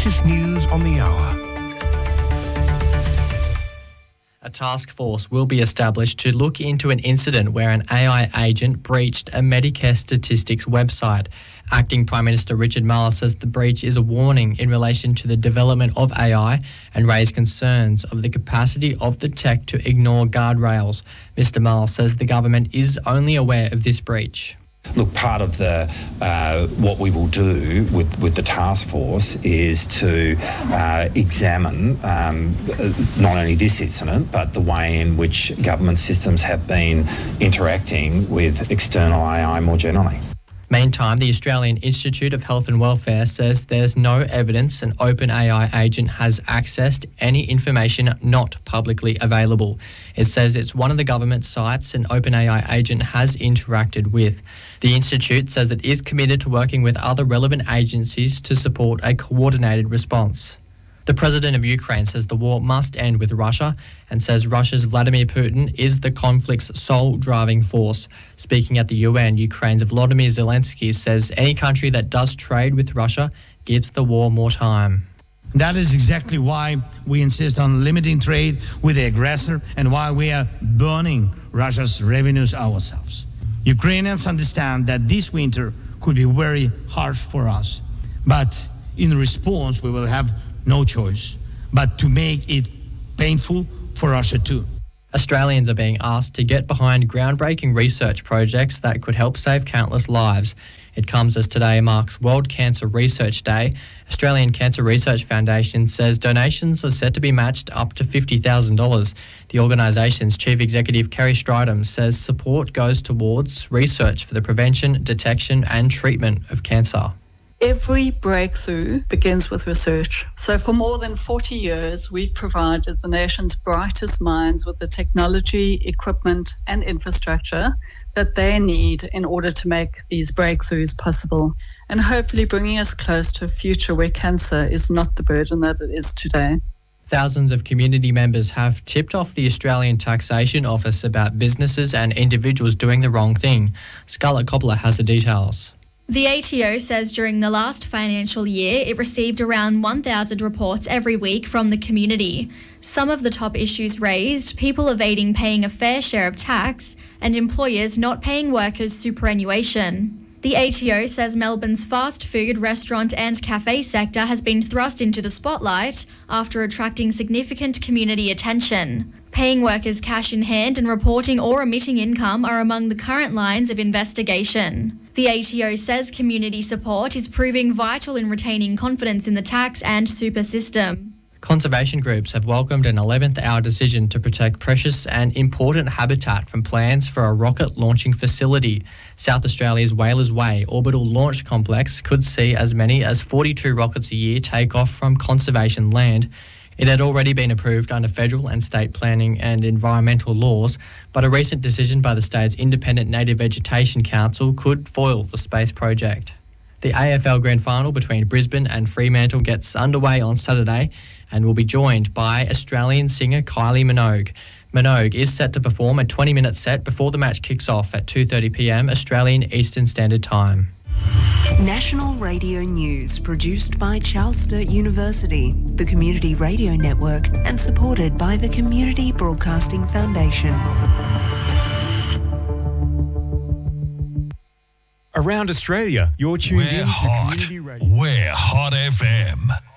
latest news on the hour. A task force will be established to look into an incident where an AI agent breached a Medicare statistics website. Acting Prime Minister Richard Marles says the breach is a warning in relation to the development of AI and raised concerns of the capacity of the tech to ignore guardrails. Mr Marles says the government is only aware of this breach. Look, part of the what we will do with the task force is to examine not only this incident but the way in which government systems have been interacting with external AI more generally. Meantime, the Australian Institute of Health and Welfare says there's no evidence an OpenAI agent has accessed any information not publicly available. It says it's one of the government sites an OpenAI agent has interacted with. The Institute says it is committed to working with other relevant agencies to support a coordinated response. The president of Ukraine says the war must end with Russia and says Russia's Vladimir Putin is the conflict's sole driving force. Speaking at the UN, Ukraine's Volodymyr Zelensky says any country that does trade with Russia gives the war more time. That is exactly why we insist on limiting trade with the aggressor and why we are burning Russia's revenues ourselves. Ukrainians understand that this winter could be very harsh for us, but in response we will have no choice but to make it painful for Russia too. Australians are being asked to get behind groundbreaking research projects that could help save countless lives. It comes as today marks World Cancer Research Day. Australian Cancer Research Foundation says donations are set to be matched up to $50,000. The organisation's Chief Executive Kerry Stridham says support goes towards research for the prevention, detection and treatment of cancer. Every breakthrough begins with research. So for more than 40 years, we've provided the nation's brightest minds with the technology, equipment and infrastructure that they need in order to make these breakthroughs possible, and hopefully bringing us close to a future where cancer is not the burden that it is today. Thousands of community members have tipped off the Australian Taxation Office about businesses and individuals doing the wrong thing. Scarlett Coppola has the details. The ATO says during the last financial year, it received around 1,000 reports every week from the community. Some of the top issues raised: people evading paying a fair share of tax and employers not paying workers superannuation. The ATO says Melbourne's fast food, restaurant and cafe sector has been thrust into the spotlight after attracting significant community attention. Paying workers cash in hand and reporting or omitting income are among the current lines of investigation. The ATO says community support is proving vital in retaining confidence in the tax and super system. Conservation groups have welcomed an 11th hour decision to protect precious and important habitat from plans for a rocket launching facility. South Australia's Whalers Way Orbital Launch Complex could see as many as 42 rockets a year take off from conservation land. It had already been approved under federal and state planning and environmental laws, but a recent decision by the state's Independent Native Vegetation Council could foil the space project. The AFL Grand Final between Brisbane and Fremantle gets underway on Saturday and will be joined by Australian singer Kylie Minogue. Minogue is set to perform a 20-minute set before the match kicks off at 2:30pm Australian Eastern Standard Time. National Radio News, produced by Charles Sturt University, the Community Radio Network, and supported by the Community Broadcasting Foundation. Around Australia, you're tuned in to Community Radio. We're Hot FM.